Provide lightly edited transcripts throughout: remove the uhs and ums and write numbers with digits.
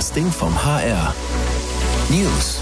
Das Ding vom HR. News.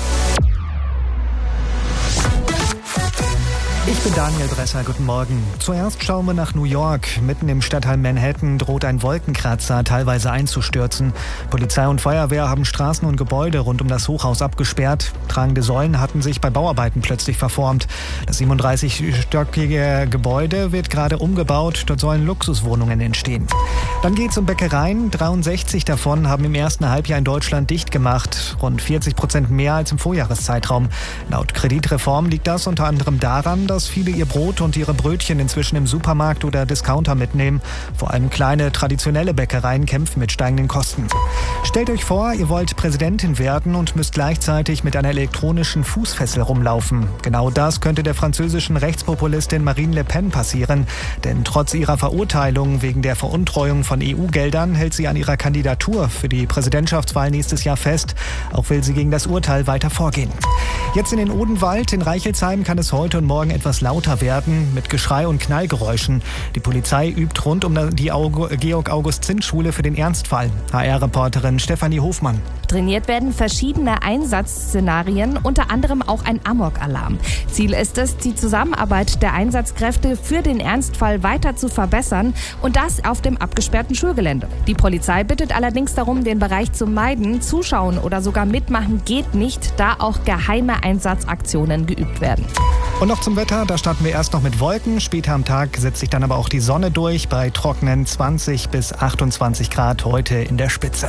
Ich bin Daniel Bresser, guten Morgen. Zuerst schauen wir nach New York. Mitten im Stadtteil Manhattan droht ein Wolkenkratzer teilweise einzustürzen. Polizei und Feuerwehr haben Straßen und Gebäude rund um das Hochhaus abgesperrt. Tragende Säulen hatten sich bei Bauarbeiten plötzlich verformt. Das 37-stöckige Gebäude wird gerade umgebaut. Dort sollen Luxuswohnungen entstehen. Dann geht's um Bäckereien. 63 davon haben im ersten Halbjahr in Deutschland dicht gemacht. Rund 40% mehr als im Vorjahreszeitraum. Laut Kreditreform liegt das unter anderem daran, dass viele ihr Brot und ihre Brötchen inzwischen im Supermarkt oder Discounter mitnehmen. Vor allem kleine, traditionelle Bäckereien kämpfen mit steigenden Kosten. Stellt euch vor, ihr wollt Präsidentin werden und müsst gleichzeitig mit einer elektronischen Fußfessel rumlaufen. Genau das könnte der französischen Rechtspopulistin Marine Le Pen passieren. Denn trotz ihrer Verurteilung wegen der Veruntreuung von EU-Geldern hält sie an ihrer Kandidatur für die Präsidentschaftswahl nächstes Jahr fest. Auch will sie gegen das Urteil weiter vorgehen. Jetzt in den Odenwald. In Reichelsheim kann es heute und morgen etwas lauter werden, mit Geschrei und Knallgeräuschen. Die Polizei übt rund um die Georg-August-Zind-Schule für den Ernstfall. HR-Reporterin Stefanie Hofmann. Trainiert werden verschiedene Einsatzszenarien, unter anderem auch ein Amok-Alarm. Ziel ist es, die Zusammenarbeit der Einsatzkräfte für den Ernstfall weiter zu verbessern und das auf dem abgesperrten Schulgelände. Die Polizei bittet allerdings darum, den Bereich zu meiden. Zuschauen oder sogar mitmachen geht nicht, da auch geheime Einsatzaktionen geübt werden. Und noch zum Wetter, da starten wir erst noch mit Wolken. Später am Tag setzt sich dann aber auch die Sonne durch bei trockenen 20 bis 28 Grad heute in der Spitze.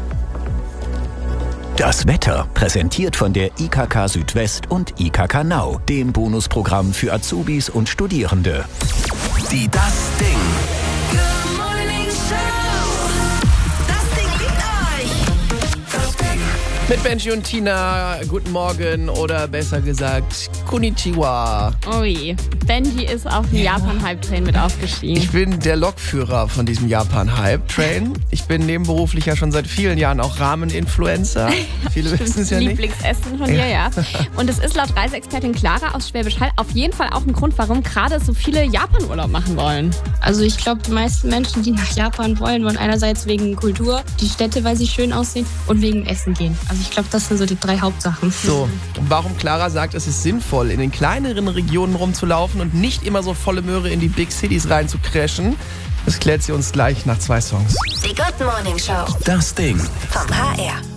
Das Wetter, präsentiert von der IKK Südwest und IKK Now, dem Bonusprogramm für Azubis und Studierende. Die Das Ding. Mit Benji und Tina, guten Morgen oder besser gesagt, Konnichiwa. Ui, Benji ist auf den Japan-Hype-Train mit aufgestiegen. Ich bin der Lokführer von diesem Japan-Hype-Train. Ich bin nebenberuflich ja schon seit vielen Jahren auch Ramen-Influencer. Viele wissen es ja nicht. Lieblingsessen von dir, ja. Und es ist laut Reiseexpertin Clara aus Schwäbisch Hall auf jeden Fall auch ein Grund, warum gerade so viele Japan-Urlaub machen wollen. Also ich glaube, die meisten Menschen, die nach Japan wollen einerseits wegen Kultur, die Städte, weil sie schön aussehen und wegen Essen gehen. Also ich glaube, das sind so die 3 Hauptsachen. So, und warum Clara sagt, es ist sinnvoll, in den kleineren Regionen rumzulaufen und nicht immer so volle Möhre in die Big Cities rein zu crashen, das klärt sie uns gleich nach 2 Songs. Die Good Morning Show. Das Ding. Vom HR.